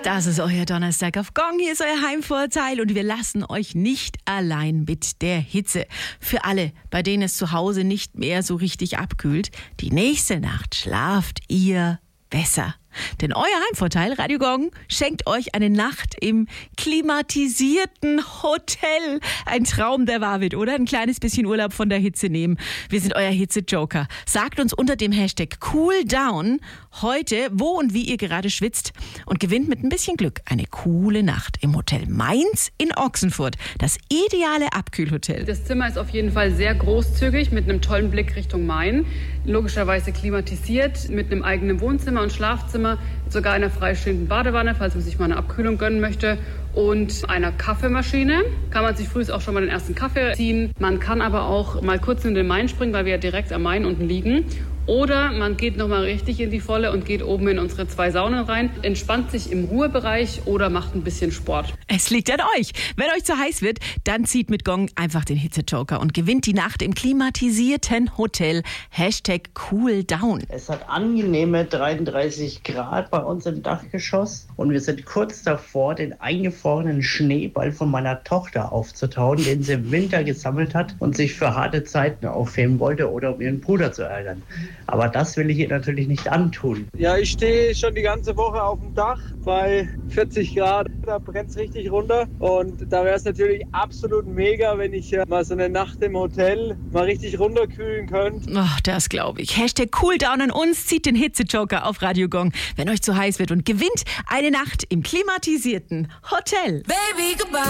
Das ist euer Donnerstag auf Gong. Hier ist euer Heimvorteil und wir lassen euch nicht allein mit der Hitze. Für alle, bei denen es zu Hause nicht mehr so richtig abkühlt, die nächste Nacht schlaft ihr besser. Denn euer Heimvorteil, Radio Gong, schenkt euch eine Nacht im klimatisierten Hotel. Ein Traum, der wahr wird, oder? Ein kleines bisschen Urlaub von der Hitze nehmen. Wir sind euer Hitze-Joker. Sagt uns unter dem Hashtag CoolDown heute, wo und wie ihr gerade schwitzt und gewinnt mit ein bisschen Glück eine coole Nacht im Hotel Mainz in Ochsenfurt. Das ideale Abkühlhotel. Das Zimmer ist auf jeden Fall sehr großzügig mit einem tollen Blick Richtung Main. Logischerweise klimatisiert mit einem eigenen Wohnzimmer und Schlafzimmer. Sogar einer freistehenden Badewanne, falls man sich mal eine Abkühlung gönnen möchte. Und einer Kaffeemaschine. Kann man sich früh auch schon mal den ersten Kaffee ziehen. Man kann aber auch mal kurz in den Main springen, weil wir ja direkt am Main unten liegen. Oder man geht nochmal richtig in die Volle und geht oben in unsere 2 Saunen rein, entspannt sich im Ruhebereich oder macht ein bisschen Sport. Es liegt an euch. Wenn euch zu heiß wird, dann zieht mit Gong einfach den Hitze-Joker und gewinnt die Nacht im klimatisierten Hotel. Hashtag CoolDown. Es hat angenehme 33 Grad bei uns im Dachgeschoss und wir sind kurz davor, den eingefrorenen Schneeball von meiner Tochter aufzutauen, den sie im Winter gesammelt hat und sich für harte Zeiten aufheben wollte oder um ihren Bruder zu ärgern. Aber das will ich ihr natürlich nicht antun. Ja, ich stehe schon die ganze Woche auf dem Dach bei 40 Grad. Da brennt es richtig runter. Und da wäre es natürlich absolut mega, wenn ich mal so eine Nacht im Hotel mal richtig runterkühlen könnte. Oh, das glaube ich. Hashtag CoolDown an uns. Zieht den Hitze-Joker auf Radio Gong, wenn euch zu heiß wird und gewinnt eine Nacht im klimatisierten Hotel. Baby, goodbye.